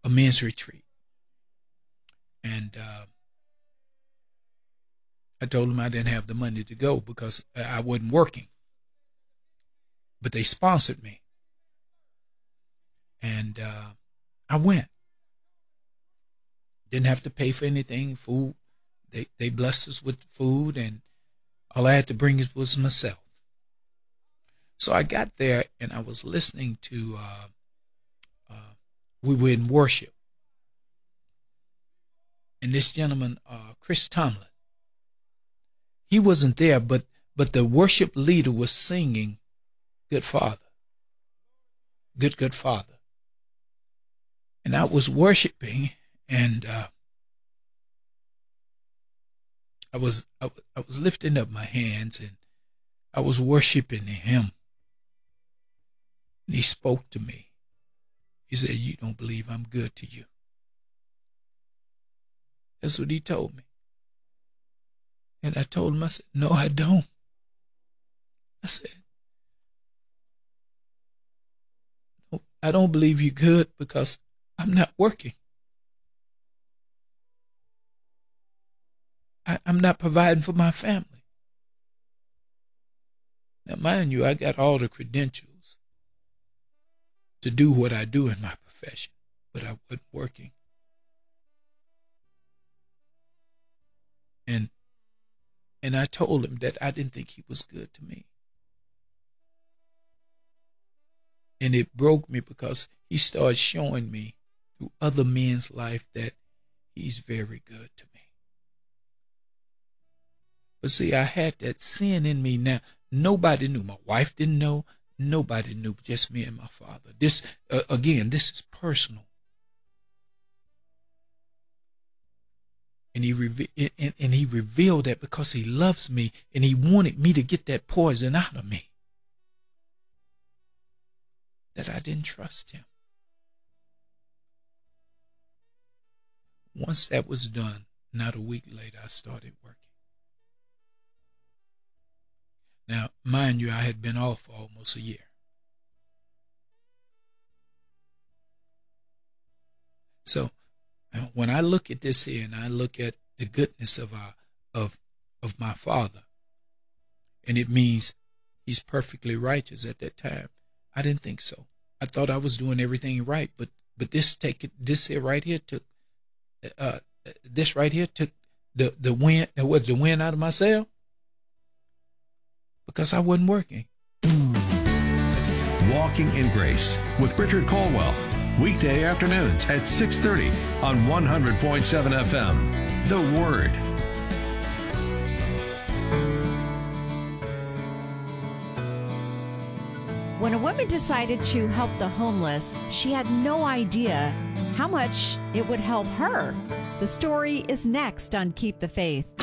a men's retreat. And I told them I didn't have the money to go because I wasn't working. But they sponsored me. And I went. Didn't have to pay for anything, food. They blessed us with food, and all I had to bring was myself. So I got there, and I was listening to, we were in worship. And this gentleman, Chris Tomlin, he wasn't there, but the worship leader was singing Good Father. Good Father. And I was worshiping, and I was lifting up my hands, and I was worshiping him. And he spoke to me. He said, "You don't believe I'm good to you." That's what he told me. And I told him, I said, "No, I don't." I said, "No, I don't believe you're good because I'm not working. I'm not providing for my family." Now, mind you, I got all the credentials to do what I do in my profession, but I wasn't working. And I told him that I didn't think he was good to me. And it broke me because he started showing me through other men's life that he's very good to me. But see, I had that sin in me. Now, nobody knew. My wife didn't know. Nobody knew, just me and my father. This, again, this is personal. And he revealed that because he loves me and he wanted me to get that poison out of me, that I didn't trust him. Once that was done, not a week later, I started working. Now, mind you, I had been off for almost a year. So when I look at this here and I look at the goodness of my father, and it means he's perfectly righteous at that time, I didn't think so. I thought I was doing everything right, but this right here took the wind out of my sail because I wasn't working. Walking in Grace with Richard Colwell. Weekday afternoons at 6:30 on 100.7 FM. The Word. When a woman decided to help the homeless, she had no idea how much it would help her. The story is next on Keep the Faith.